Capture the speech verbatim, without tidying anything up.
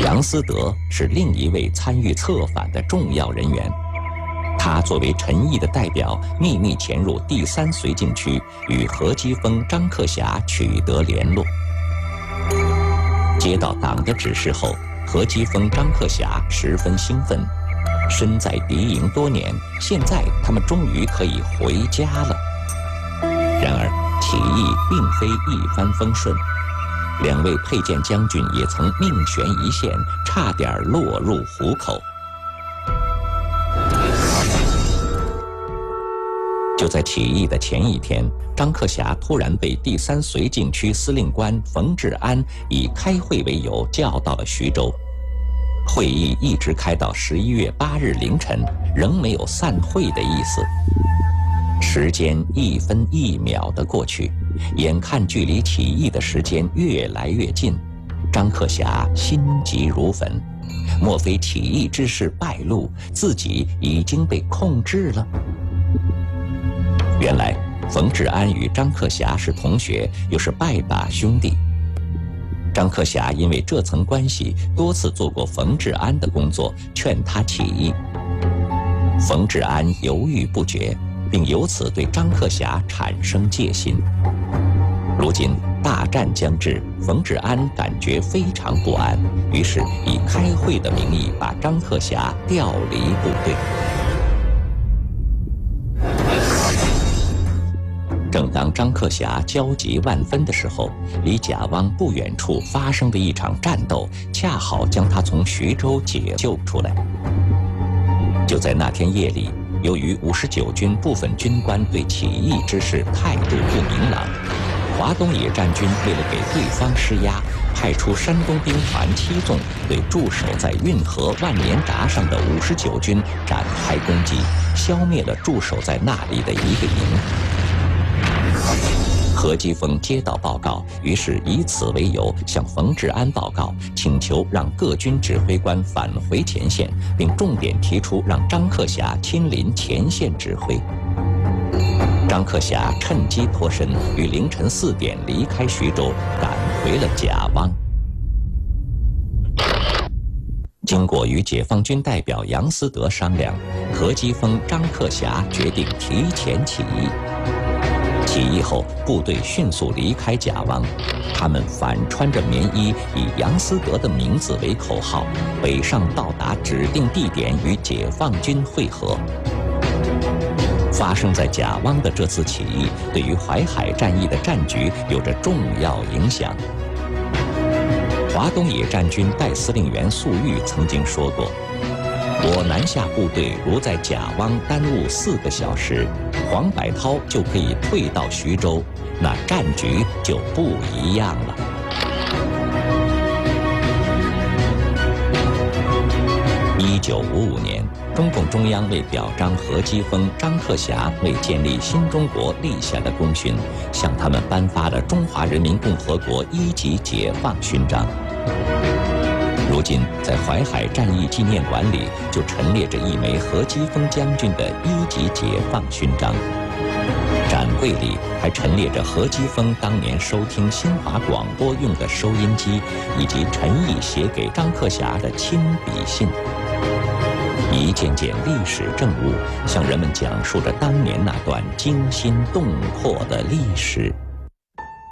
杨思德是另一位参与策反的重要人员。他作为陈毅的代表，秘密潜入第三绥靖区，与何基丰、张克侠取得联络。接到党的指示后，何基丰、张克侠十分兴奋。身在敌营多年，现在他们终于可以回家了。然而，起义并非一帆风顺，两位沛县将军也曾命悬一线，差点落入虎口。就在起义的前一天，张克侠突然被第三绥靖区司令官冯治安以开会为由叫到了徐州。会议一直开到十一月八日凌晨，仍没有散会的意思。时间一分一秒地过去，眼看距离起义的时间越来越近，张克侠心急如焚。莫非起义之事败露，自己已经被控制了？原来冯治安与张克侠是同学，又是拜把兄弟。张克侠因为这层关系，多次做过冯治安的工作，劝他起义。冯治安犹豫不决，并由此对张克侠产生戒心。如今大战将至，冯治安感觉非常不安，于是以开会的名义把张克侠调离部队。正当张克侠焦急万分的时候，离贾汪不远处发生的一场战斗，恰好将他从徐州解救出来。就在那天夜里，由于五十九军部分军官对起义之事态度不明朗，华东野战军为了给对方施压，派出山东兵团七纵对驻守在运河万年闸上的五十九军展开攻击，消灭了驻守在那里的一个营。何基丰接到报告，于是以此为由向冯治安报告，请求让各军指挥官返回前线，并重点提出让张克侠亲临前线指挥。张克侠趁机脱身，于凌晨四点离开徐州，赶回了贾汪。经过与解放军代表杨思德商量，何基丰、张克侠决定提前起义。起义后，部队迅速离开贾汪，他们反穿着棉衣，以杨思德的名字为口号，北上到达指定地点与解放军会合。发生在贾汪的这次起义，对于淮海战役的战局有着重要影响。华东野战军代司令员粟裕曾经说过，我南下部队如在贾汪耽误四个小时，黄百韬就可以退到徐州，那战局就不一样了。一九五五年，中共中央为表彰何基丰、张克侠为建立新中国立下的功勋，向他们颁发了中华人民共和国一级解放勋章。如今，在淮海战役纪念馆里就陈列着一枚何基丰将军的一级解放勋章，展柜里还陈列着何基丰当年收听新华广播用的收音机，以及陈毅写给张克侠的亲笔信。一件件历史证物，向人们讲述着当年那段惊心动魄的历史。